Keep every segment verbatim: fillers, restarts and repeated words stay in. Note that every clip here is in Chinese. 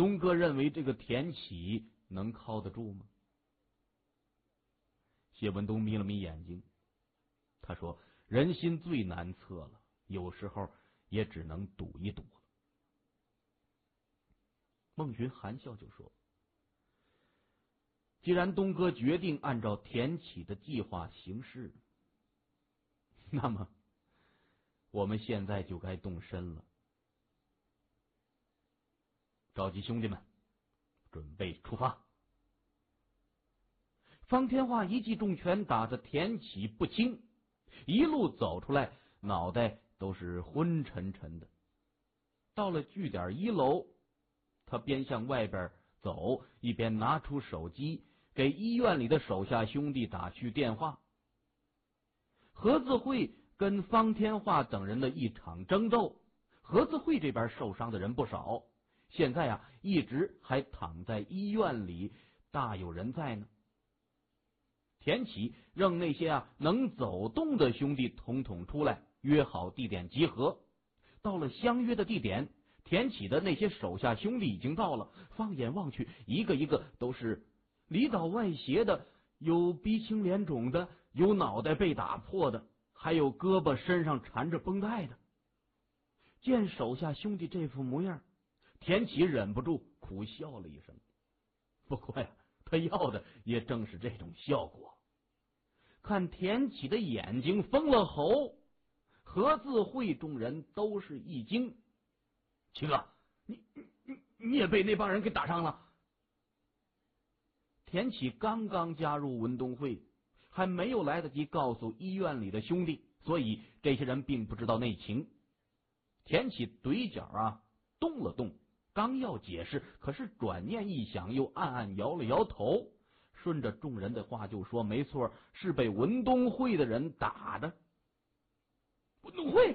东哥认为这个田启能靠得住吗？谢文东眯了眯眼睛，他说：“人心最难测了，有时候也只能赌一赌了。”孟寻含笑就说：“既然东哥决定按照田启的计划行事，那么我们现在就该动身了。召集兄弟们，准备出发。”方天化一记重拳打得田启不轻，一路走出来，脑袋都是昏沉沉的。到了据点一楼，他边向外边走，一边拿出手机给医院里的手下兄弟打去电话。何自慧跟方天化等人的一场争斗，何自慧这边受伤的人不少，现在啊一直还躺在医院里，大有人在呢。田启让那些啊能走动的兄弟统统出来，约好地点集合。到了相约的地点，田启的那些手下兄弟已经到了，放眼望去，一个一个都是里倒外斜的，有鼻青脸肿的，有脑袋被打破的，还有胳膊身上缠着绷带的。见手下兄弟这副模样，田启忍不住苦笑了一声。不过呀，他要的也正是这种效果。看田启的眼睛封了喉，何自慧众人都是一惊。七哥，你你你也被那帮人给打伤了？田启刚刚加入文东会，还没有来得及告诉医院里的兄弟，所以这些人并不知道内情。田启嘴角啊动了动，刚要解释，可是转念一想，又暗暗摇了摇头，顺着众人的话就说：“没错，是被文东会的人打的。”文东会？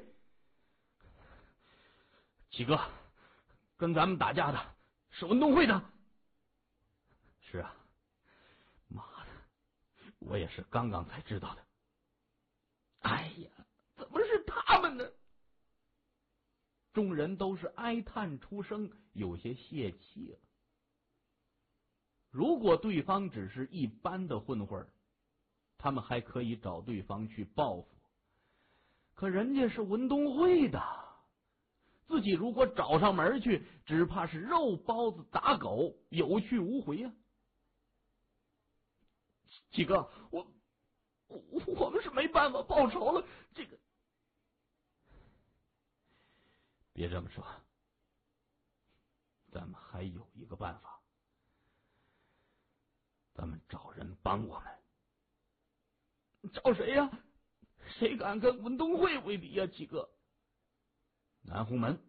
七哥，跟咱们打架的是文东会的？是啊，妈的，我也是刚刚才知道的。哎呀，怎么是他们呢？众人都是哀叹出声，有些泄气了。如果对方只是一般的混混，他们还可以找对方去报复，可人家是文东会的，自己如果找上门去，只怕是肉包子打狗，有去无回啊！七哥，我我我们是没办法报仇了，这个别这么说，咱们还有一个办法，咱们找人帮我们。找谁呀、啊？谁敢跟文东会为敌呀、啊？七哥，南红门，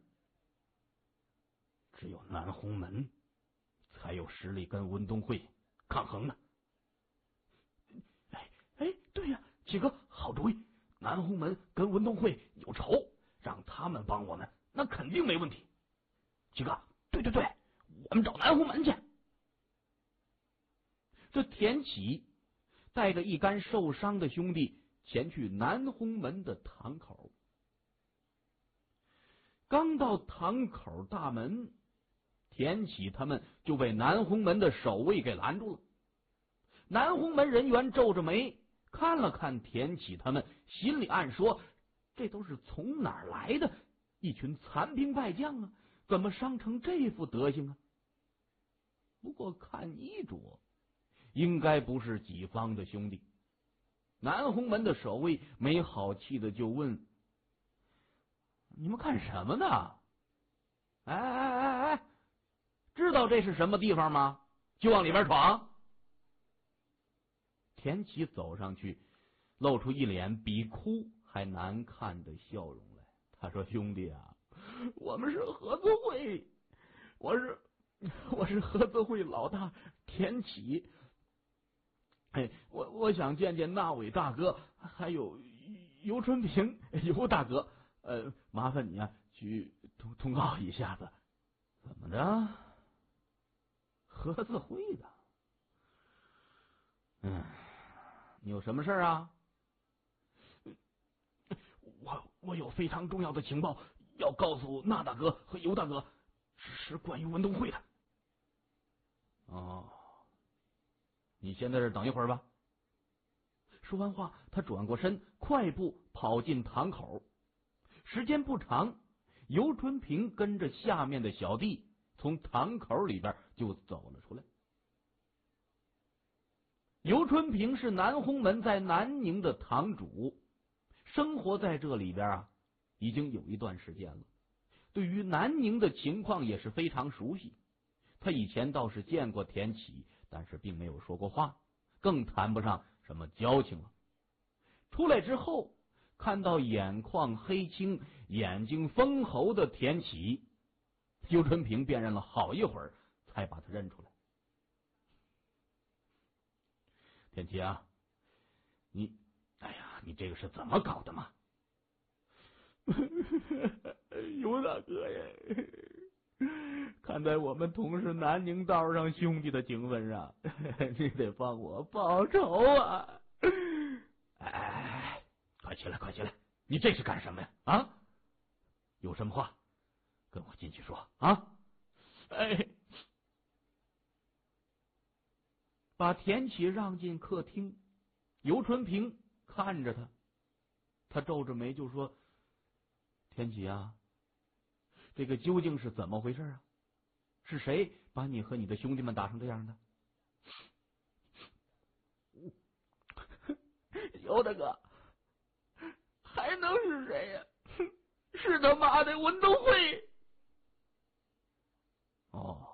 只有南红门才有实力跟文东会抗衡呢。哎哎，对呀、啊，七哥，好主意！南红门跟文东会有仇，让他们帮我们，那肯定没问题。七哥，对对对，我们找南红门去。这田启带着一干受伤的兄弟前去南红门的堂口。刚到堂口大门，田启他们就被南红门的守卫给拦住了。南红门人员皱着眉看了看田启他们，心里暗说：这都是从哪儿来的一群残兵败将啊？怎么伤成这副德行啊？不过看衣着，应该不是己方的兄弟。南红门的守卫没好气的就问：你们看什么呢？哎哎哎哎，知道这是什么地方吗？就往里边闯。田启走上去，露出一脸比哭还难看的笑容来。他说：兄弟啊，我们是合作会，我是我是合作会老大田启。哎，我我想见见那伟大哥，还有尤春平尤大哥，呃，麻烦你啊，去通通告一下子。怎么着？合作会的？嗯，你有什么事啊？我我有非常重要的情报要告诉那大哥和尤大哥，是关于文东会的。 你先在这等一会儿吧。说完话，他转过身，快步跑进堂口。时间不长，尤春平跟着下面的小弟从堂口里边就走了出来。尤春平是南红门在南宁的堂主，生活在这里边啊，已经有一段时间了，对于南宁的情况也是非常熟悉。他以前倒是见过田启，但是并没有说过话，更谈不上什么交情了。出来之后，看到眼眶黑青、眼睛封喉的田启，尤春平辨认了好一会儿，才把他认出来。田启啊，你，哎呀，你这个是怎么搞的嘛？尤大哥呀，看在我们同是南宁道上兄弟的情分上，你得帮我报仇啊！哎，快起来，快起来！你这是干什么呀？啊，有什么话跟我进去说啊！哎，把田启让进客厅，尤春平看着他，他皱着眉就说：“田启啊，这个究竟是怎么回事啊？是谁把你和你的兄弟们打成这样的？”尤大哥，还能是谁呀、啊？是他妈的文东会！哦，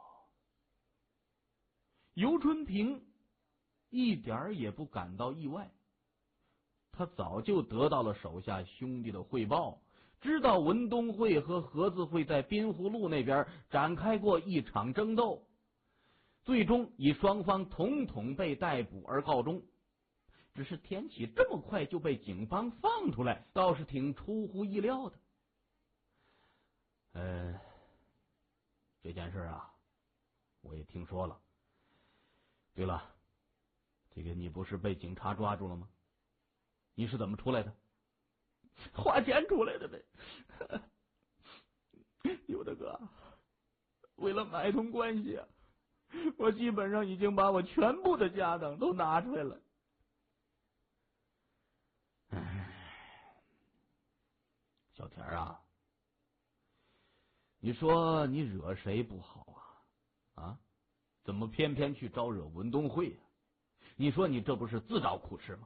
尤春平一点也不感到意外，他早就得到了手下兄弟的汇报，知道文东会和何字会在滨湖路那边展开过一场争斗，最终以双方统统被逮捕而告终。只是田启这么快就被警方放出来，倒是挺出乎意料的。呃，这件事啊，我也听说了。对了，这个你不是被警察抓住了吗？你是怎么出来的？花钱出来的呗。尤大哥，为了买通关系啊，我基本上已经把我全部的家当都拿出来了。小田啊，你说你惹谁不好啊？啊，怎么偏偏去招惹文东会啊？你说你这不是自找苦吃吗？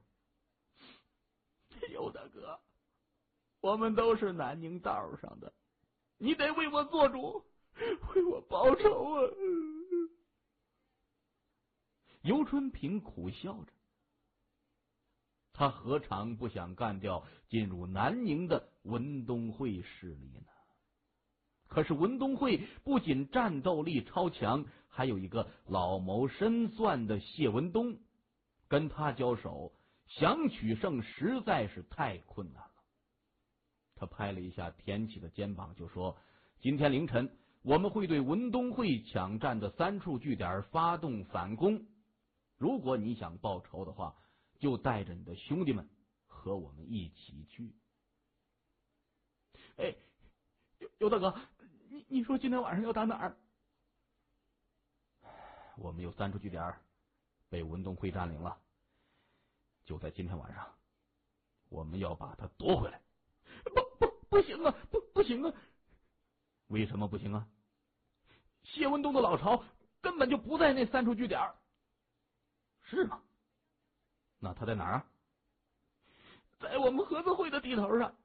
尤大哥，我们都是南宁道上的，你得为我做主，为我报仇啊！尤春平苦笑着，他何尝不想干掉进入南宁的文东会势力呢？可是文东会不仅战斗力超强，还有一个老谋深算的谢文东，跟他交手想取胜实在是太困难了。他拍了一下田启的肩膀，就说：“今天凌晨我们会对文东会抢占的三处据点发动反攻，如果你想报仇的话，就带着你的兄弟们和我们一起去。”哎，尤尤大哥，你你说今天晚上要打哪儿？我们有三处据点被文东会占领了，就在今天晚上，我们要把它夺回来。不不不行啊，不不行啊！为什么不行啊？谢文东的老巢根本就不在那三处据点。是吗？那他在哪儿啊？在我们合资会的地头上。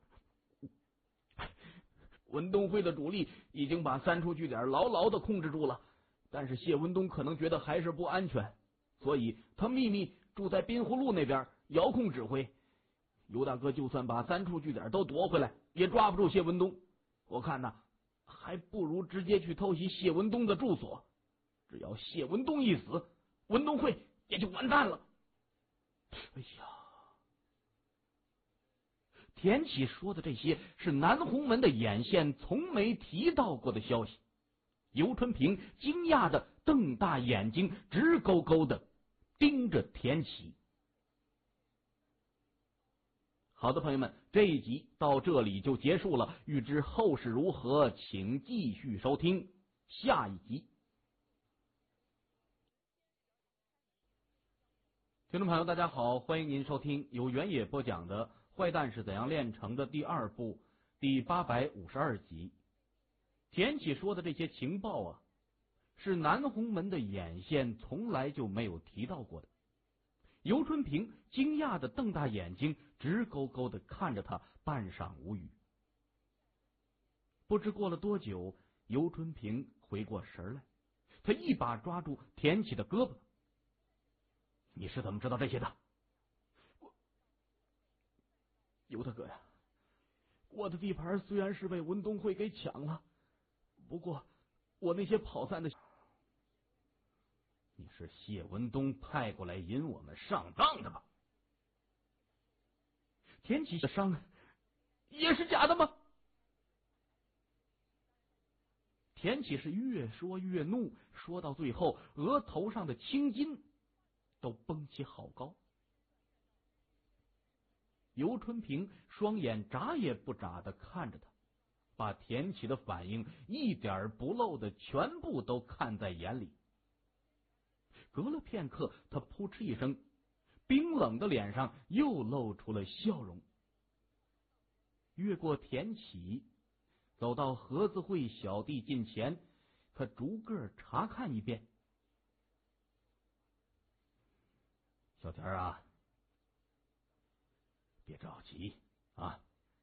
文东会的主力已经把三处据点牢牢的控制住了，但是谢文东可能觉得还是不安全，所以他秘密住在滨湖路那边，遥控指挥。尤大哥就算把三处据点都夺回来，也抓不住谢文东。我看呐，还不如直接去偷袭谢文东的住所。只要谢文东一死，文东会也就完蛋了。哎呀，田启说的这些是南红门的眼线从没提到过的消息。尤春平惊讶的瞪大眼睛，直勾勾的盯着田启。好的，朋友们，这一集到这里就结束了。欲知后事如何，请继续收听下一集。 听众朋友，大家好，欢迎您收听由原野播讲的《坏蛋是怎样炼成的》第二部第八百五十二集。田启说的这些情报啊，是南红门的眼线从来就没有提到过的。尤春平惊讶的瞪大眼睛，直勾勾的看着他，半晌无语。不知过了多久，尤春平回过神来，他一把抓住田启的胳膊。你是怎么知道这些的？我，尤大哥呀，我的地盘虽然是被文东会给抢了，不过我那些跑散的……你是谢文东派过来引我们上当的吧？田启的伤也是假的吗？田启是越说越怒，说到最后，额头上的青筋都绷起好高。尤春平双眼眨也不眨的看着他，把田启的反应一点不漏的全部都看在眼里。隔了片刻，他扑哧一声，冰冷的脸上又露出了笑容，越过田启，走到何子慧小弟近前，他逐个查看一遍。小田啊，别着急啊，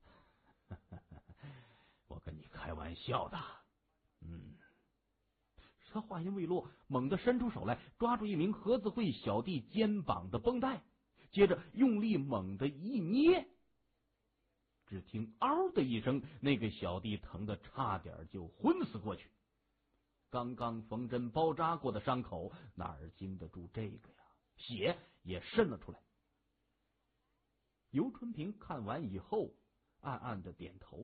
我跟你开玩笑的。嗯，他话音未落，猛地伸出手来，抓住一名何子慧小弟肩膀的绷带，接着用力猛地一捏，只听嗷的一声，那个小弟疼得差点就昏死过去。刚刚缝针包扎过的伤口哪儿经得住这个呀？血也渗了出来。尤春平看完以后，暗暗的点头。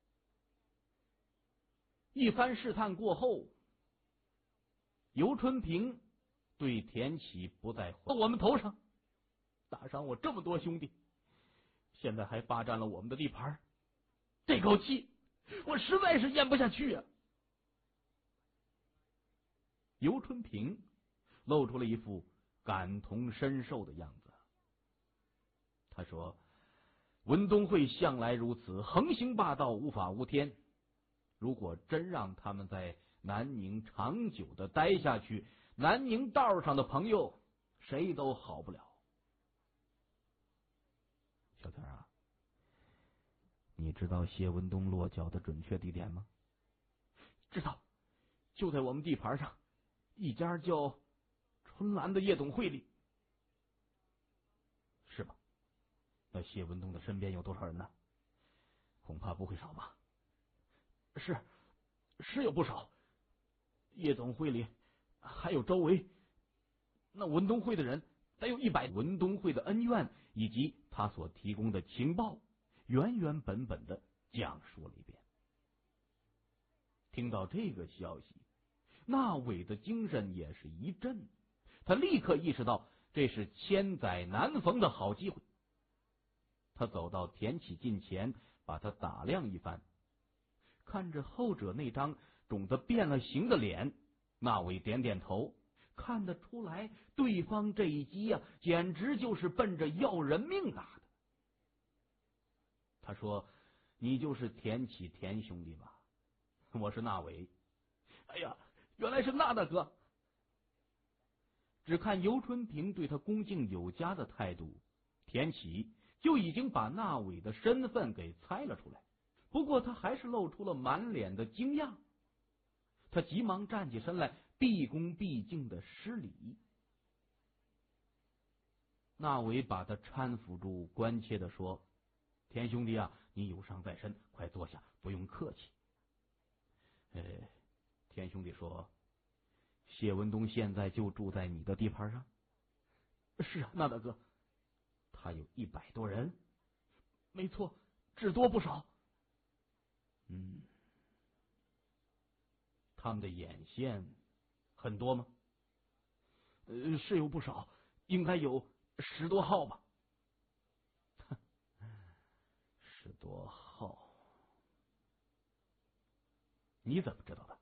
一番试探过后，尤春平对田启不再怀我们头上打伤我这么多兄弟，现在还霸占了我们的地盘，这口气我实在是咽不下去啊！尤春平露出了一副感同身受的样子。他说，文东会向来如此，横行霸道，无法无天。如果真让他们在南宁长久的待下去，南宁道上的朋友谁都好不了。小田啊，你知道谢文东落脚的准确地点吗？知道，就在我们地盘上，一家叫春兰的夜总会里。是吧？那谢文东的身边有多少人呢？恐怕不会少吧？是，是有不少。夜总会里还有周围那文东会的人，得有一百。文东会的恩怨以及他所提供的情报，原原本本的讲述了一遍。听到这个消息，那伟的精神也是一振，他立刻意识到这是千载难逢的好机会。他走到田启近前，把他打量一番，看着后者那张肿得变了形的脸，那伟点点头，看得出来对方这一击啊，简直就是奔着要人命打的。他说，你就是田启田兄弟吧？我是那伟。哎呀，原来是那大哥。只看尤春平对他恭敬有加的态度，田启就已经把那伟的身份给猜了出来。不过他还是露出了满脸的惊讶，他急忙站起身来，毕恭毕敬的施礼。那伟把他搀扶住，关切的说，田兄弟啊，你有伤在身，快坐下，不用客气。呃，田兄弟说，谢文东现在就住在你的地盘上？是啊，那大哥。他有一百多人？没错，只多不少。嗯，他们的眼线很多吗？呃，是有不少，应该有十多号吧。十多号？你怎么知道的？